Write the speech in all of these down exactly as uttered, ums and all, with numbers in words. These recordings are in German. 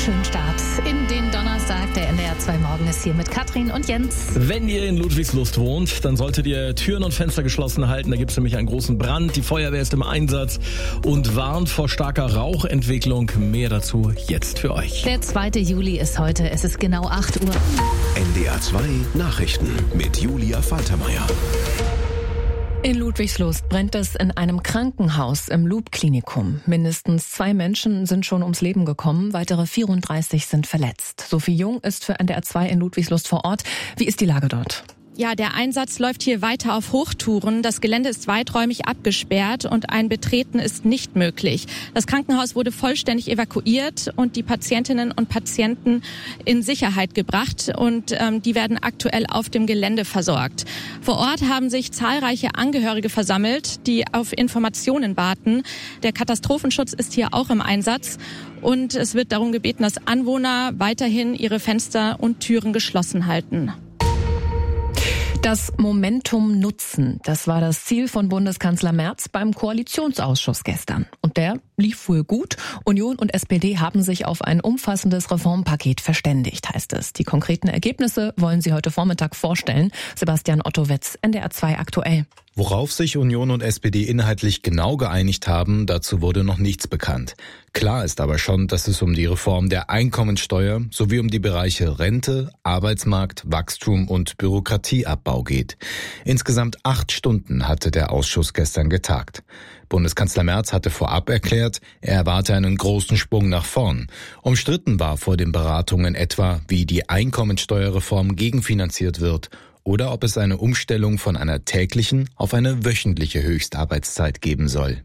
schönen Start in den Donnerstag. Der N D R zwei Morgen ist hier mit Katrin und Jens. Wenn ihr in Ludwigslust wohnt, dann solltet ihr Türen und Fenster geschlossen halten. Da gibt es nämlich einen großen Brand. Die Feuerwehr ist im Einsatz und warnt vor starker Rauchentwicklung. Mehr dazu jetzt für euch. Der zweite Juli ist heute. Es ist genau acht Uhr. N D R zwei Nachrichten mit Julia Faltermeier. In Ludwigslust brennt es in einem Krankenhaus im Loop-Klinikum. Mindestens zwei Menschen sind schon ums Leben gekommen, weitere vierunddreißig sind verletzt. Sophie Jung ist für N D R zwei in Ludwigslust vor Ort. Wie ist die Lage dort? Ja, der Einsatz läuft hier weiter auf Hochtouren. Das Gelände ist weiträumig abgesperrt und ein Betreten ist nicht möglich. Das Krankenhaus wurde vollständig evakuiert und die Patientinnen und Patienten in Sicherheit gebracht und ähm, die werden aktuell auf dem Gelände versorgt. Vor Ort haben sich zahlreiche Angehörige versammelt, die auf Informationen warten. Der Katastrophenschutz ist hier auch im Einsatz und es wird darum gebeten, dass Anwohner weiterhin ihre Fenster und Türen geschlossen halten. Das Momentum nutzen, das war das Ziel von Bundeskanzler Merz beim Koalitionsausschuss gestern. Und der lief wohl gut. Union und S P D haben sich auf ein umfassendes Reformpaket verständigt, heißt es. Die konkreten Ergebnisse wollen sie heute Vormittag vorstellen. Sebastian Ottowitz, N D R zwei aktuell. Worauf sich Union und S P D inhaltlich genau geeinigt haben, dazu wurde noch nichts bekannt. Klar ist aber schon, dass es um die Reform der Einkommensteuer sowie um die Bereiche Rente, Arbeitsmarkt, Wachstum und Bürokratieabbau geht. Insgesamt acht Stunden hatte der Ausschuss gestern getagt. Bundeskanzler Merz hatte vorab erklärt, er erwarte einen großen Sprung nach vorn. Umstritten war vor den Beratungen etwa, wie die Einkommensteuerreform gegenfinanziert wird oder ob es eine Umstellung von einer täglichen auf eine wöchentliche Höchstarbeitszeit geben soll.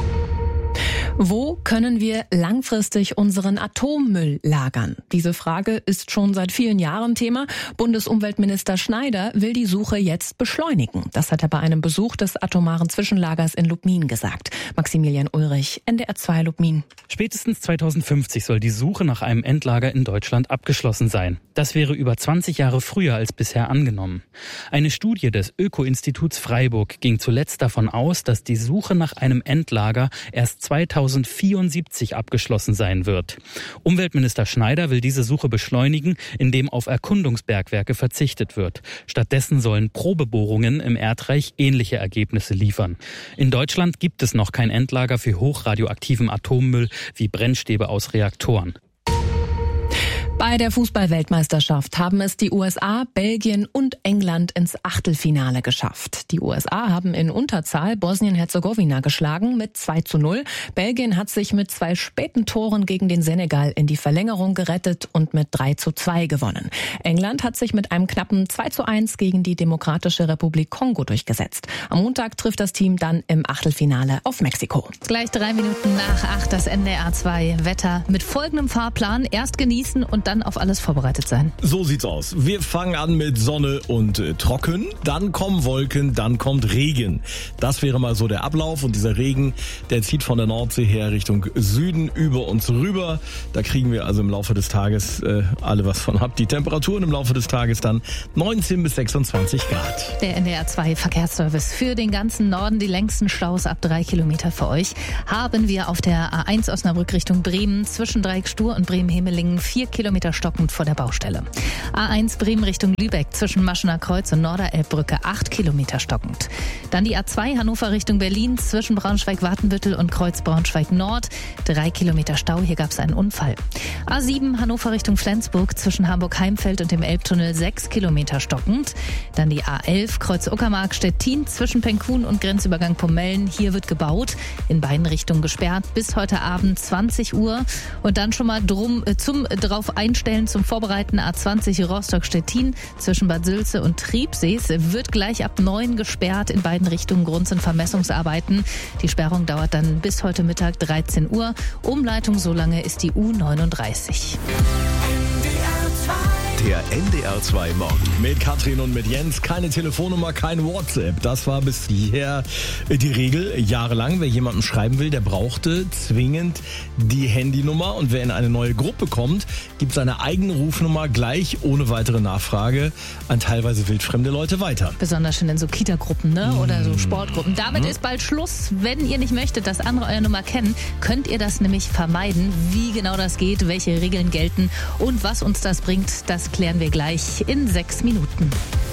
Wo können wir langfristig unseren Atommüll lagern? Diese Frage ist schon seit vielen Jahren Thema. Bundesumweltminister Schneider will die Suche jetzt beschleunigen. Das hat er bei einem Besuch des atomaren Zwischenlagers in Lubmin gesagt. Maximilian Ulrich, N D R zwei Lubmin. Spätestens zweitausendfünfzig soll die Suche nach einem Endlager in Deutschland abgeschlossen sein. Das wäre über zwanzig Jahre früher als bisher angenommen. Eine Studie des Öko-Instituts Freiburg ging zuletzt davon aus, dass die Suche nach einem Endlager erst zweitausendvierundsiebzig abgeschlossen sein wird. Umweltminister Schneider will diese Suche beschleunigen, indem auf Erkundungsbergwerke verzichtet wird. Stattdessen sollen Probebohrungen im Erdreich ähnliche Ergebnisse liefern. In Deutschland gibt es noch kein Endlager für hochradioaktiven Atommüll wie Brennstäbe aus Reaktoren. Bei der Fußball-Weltmeisterschaft haben es die U S A, Belgien und England ins Achtelfinale geschafft. Die U S A haben in Unterzahl Bosnien-Herzegowina geschlagen mit zwei zu null. Belgien hat sich mit zwei späten Toren gegen den Senegal in die Verlängerung gerettet und mit drei zu zwei gewonnen. England hat sich mit einem knappen zwei zu eins gegen die Demokratische Republik Kongo durchgesetzt. Am Montag trifft das Team dann im Achtelfinale auf Mexiko. Gleich drei Minuten nach acht das N D R zwei Wetter mit folgendem Fahrplan. Erst genießen und dann auf alles vorbereitet sein. So sieht's aus. Wir fangen an mit Sonne und äh, Trocken, dann kommen Wolken, dann kommt Regen. Das wäre mal so der Ablauf und dieser Regen, der zieht von der Nordsee her Richtung Süden über uns rüber. Da kriegen wir also im Laufe des Tages äh, alle was von ab. Die Temperaturen im Laufe des Tages dann neunzehn bis sechsundzwanzig Grad. Der N D R zwei Verkehrsservice für den ganzen Norden, die längsten Staus ab drei Kilometer für euch, haben wir auf der A eins Osnabrück Richtung Bremen zwischen Dreieck-Stur und Bremen-Hemelingen vier Kilometer stockend vor der Baustelle. A eins Bremen Richtung Lübeck zwischen Maschener Kreuz und Norderelbbrücke acht Kilometer stockend. Dann die A zwei Hannover Richtung Berlin zwischen Braunschweig-Wartenbüttel und Kreuz Braunschweig-Nord drei Kilometer Stau, hier gab es einen Unfall. A sieben Hannover Richtung Flensburg zwischen Hamburg-Heimfeld und dem Elbtunnel sechs Kilometer stockend. Dann die A elf Kreuz Uckermark-Stettin zwischen Penkhuhn und Grenzübergang Pomellen, hier wird gebaut, in beiden Richtungen gesperrt bis heute Abend zwanzig Uhr. Und dann schon mal drum äh, zum drauf einstellen, zum Vorbereiten A zwanzig Rostock-Stettin zwischen Bad Sülze und Triebsees wird gleich ab neun gesperrt in beiden Richtungen. Grund sind Vermessungsarbeiten. Die Sperrung dauert dann bis heute Mittag dreizehn Uhr. Umleitung so lange ist die U neununddreißig. Der N D R zwei Morgen. Mit Katrin und mit Jens. Keine Telefonnummer, kein WhatsApp. Das war bisher die Regel jahrelang. Wer jemandem schreiben will, der brauchte zwingend die Handynummer. Und wer in eine neue Gruppe kommt, gibt seine eigene Rufnummer gleich ohne weitere Nachfrage an teilweise wildfremde Leute weiter. Besonders schon in so Kita-Gruppen, ne? Oder so Sportgruppen. Damit ist bald Schluss. Wenn ihr nicht möchtet, dass andere eure Nummer kennen, könnt ihr das nämlich vermeiden. Wie genau das geht, welche Regeln gelten und was uns das bringt, das klären wir gleich in sechs Minuten.